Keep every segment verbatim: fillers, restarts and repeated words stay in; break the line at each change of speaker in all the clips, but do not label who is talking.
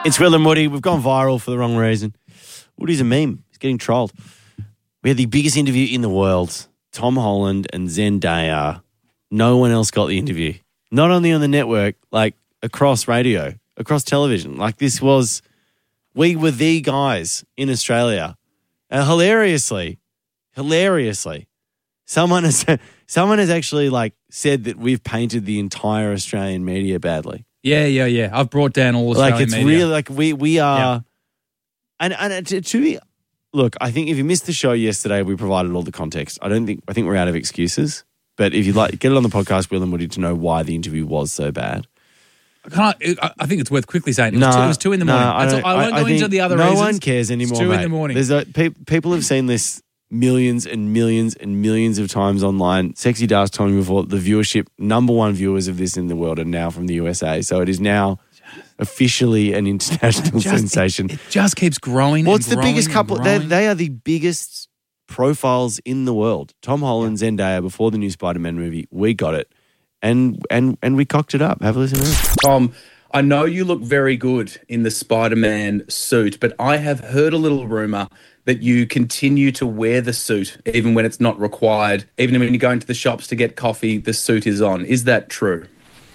It's Will and Woody. We've gone viral for the wrong reason. Woody's a meme. He's getting trolled. We had the biggest interview in the world. Tom Holland and Zendaya. No one else got the interview. Not only on the network, like across radio, across television. Like this was, we were the guys in Australia. And hilariously, hilariously, someone has someone has actually like said that we've painted the entire Australian media badly.
Yeah, yeah, yeah. I've brought down all Australian
like it's
media.
really like we we are,
Yeah.
and and to, to be, look, I think if you missed the show yesterday, we provided all the context. I don't think I think we're out of excuses. But if you'd like, get it on the podcast, Will and Woody, to know why the interview was so bad.
Can I, I think it's worth quickly saying it was,
No,
two, it was two in the
no,
morning.
I
That's
don't-
all- I won't
I- I
go into
think
the other
no
reasons.
one cares anymore,
It's two
mate.
in the morning.
There's a, pe- people have seen this millions and millions and millions of times online. Sexy Dar's told me before, the viewership, number one viewers of this in the world are now from the U S A. So it is now officially an international
Just-
sensation.
It, it just keeps growing.
What's
and
the biggest
growing and
couple? They,
growing.
they are the biggest profiles in the world. Tom Holland, Zendaya, before the new Spider-Man movie. We got it. And and and we cocked it up. Have a listen to this.
Tom, I know you look very good in the Spider-Man suit, but I have heard a little rumor that you continue to wear the suit even when it's not required. Even when you go into the shops to get coffee, the suit is on. Is that true?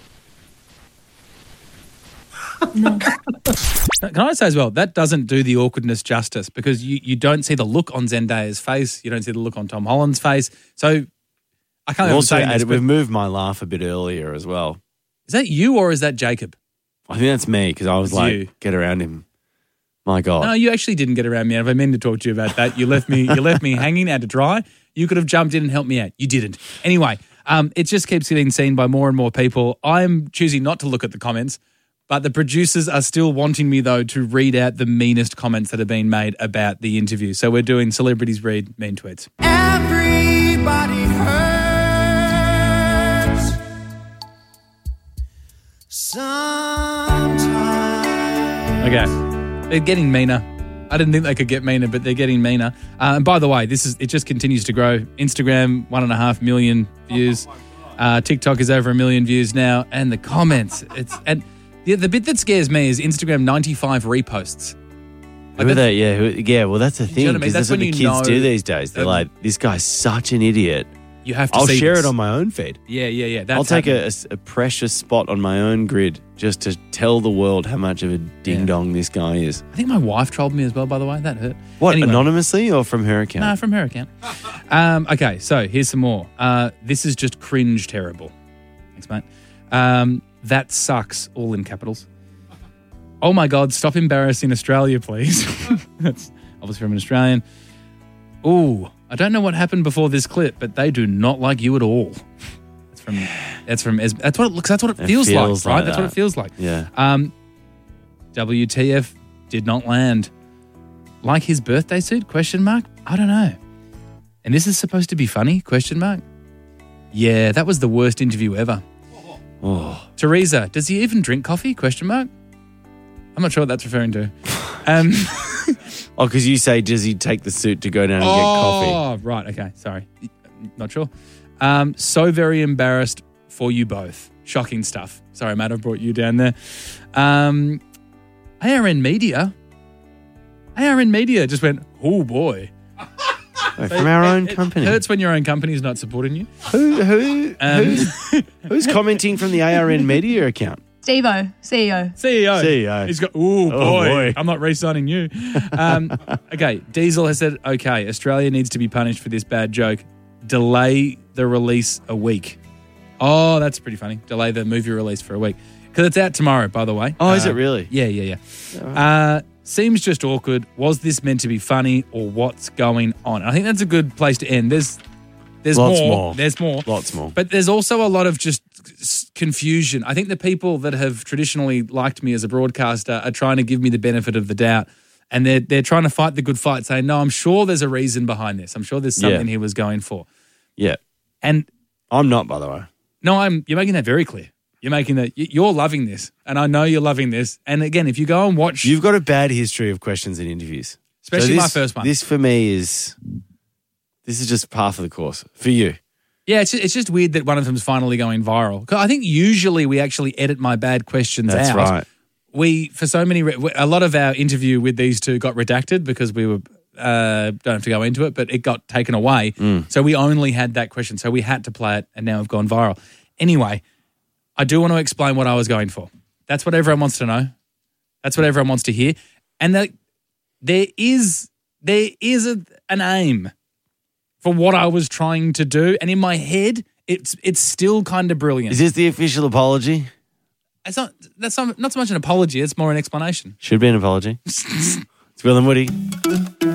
Can I say as well, that doesn't do the awkwardness justice because you, you don't see the look on Zendaya's face. You don't see the look on Tom Holland's face. So I can't
We've
even
also
say this,
added,
but
we've moved my laugh a bit earlier as well.
is that you or is that Jacob?
I think that's me because I was
It's
like,
you.
get around him. My God.
No, you actually didn't get around me. If I meant to talk to you about that, you left me. You left me hanging out to dry. You could have jumped in and helped me out. You didn't. Anyway, um, it just keeps getting seen by more and more people. I'm choosing not to look at the comments, but the producers are still wanting me though to read out the meanest comments that have been made about the interview. So we're doing celebrities read mean tweets.
Everybody hurts sometimes.
Okay. They're getting meaner. I didn't think they could get meaner, but they're getting meaner. Uh, and by the way, this is it just continues to grow. Instagram, one and a half million views. Uh, TikTok is over a million views now. And the comments, it's and the, the bit that scares me is Instagram ninety-five reposts.
Who are they? Yeah, who, yeah. Well, that's the
you
thing
know what I mean?
because
That's
that's, what
when
the
you
kids
know
do these days. They're
that-
like, this guy's such an idiot.
You have to
I'll
see
share
this.
it on my own feed.
Yeah, yeah, yeah. That's
I'll take a,
happening.
a, a precious spot on my own grid just to tell the world how much of a ding dong this guy is.
I think my wife trolled me as well, by the way. That hurt.
What,
Anyway.
anonymously or from her account?
No, from her account. Um, okay, so here's some more. Uh, this is just cringe terrible. Thanks, mate. Um, that sucks, all in capitals. Oh my God, stop embarrassing Australia, please. That's obviously from an Australian. Ooh, I don't know what happened before this clip, but they do not like you at all. That's from, that's from, Es- that's what it looks, that's what it,
It
feels,
feels
like, right?
like
That's what it
that.
feels like.
Yeah.
Um, W T F did not land. Like his birthday suit? Question mark. I don't know. And this is supposed to be funny? Question mark. Yeah, that was the worst interview ever.
Oh.
Teresa, does he even drink coffee? Question mark. I'm not sure what that's referring to. Um,
Oh, because you say, does he take the suit to go down and get coffee?
oh, right. Okay. Sorry. Not sure. Um, so very embarrassed for you both. Shocking stuff. Sorry, Matt, I brought you down there. Um, A R N Media. A R N Media just went, oh boy.
Oh, from our own
It
company.
hurts when your own company is not supporting you.
Who, who,
Um,
who's, who's commenting from the A R N Media account?
Steve-O, C E O.
C E O.
C E O.
He's got, ooh, boy,
Oh, boy.
I'm not re-signing you. Um, okay, Diesel has said, okay, Australia needs to be punished for this bad joke. Delay the release a week. Oh, that's pretty funny. Delay the movie release for a week. Because it's out tomorrow, by the way.
Oh, is
Uh,
it really?
Yeah, yeah, yeah. Uh, seems just awkward. Was this meant to be funny or what's going on? I think that's a good place to end. There's there's
Lots
more.
more.
There's more.
Lots more.
But there's also a lot of just s- confusion. I think the people that have traditionally liked me as a broadcaster are trying to give me the benefit of the doubt. And they're, they're trying to fight the good fight, saying, no, I'm sure there's a reason behind this. I'm sure there's something
Yeah.
he was going for.
Yeah.
And
I'm not, by the way.
no, I'm. You're making that very clear. You're making that. y- You're loving this. And I know you're loving this. And again, if you go and watch.
You've got a bad history of questions and interviews.
Especially
this,
my first one.
This for me is, this is just par for the course. For you.
Yeah, it's just, it's just weird that one of them's finally going viral. 'Cause I think usually we actually edit my bad questions
That's
out.
right.
we, for so many, re- a lot of our interview with these two got redacted because we were, uh, don't have to go into it, but it got taken away.
Mm.
So we only had that question. So we had to play it and now we've gone viral. Anyway, I do want to explain what I was going for. That's what everyone wants to know. That's what everyone wants to hear. And that there is, there is a, an aim for what I was trying to do. And in my head, it's it's still kind of brilliant.
Is this the official apology?
It's not, that's not, not so much an apology, it's more an explanation.
Should be an apology. It's Will and Woody.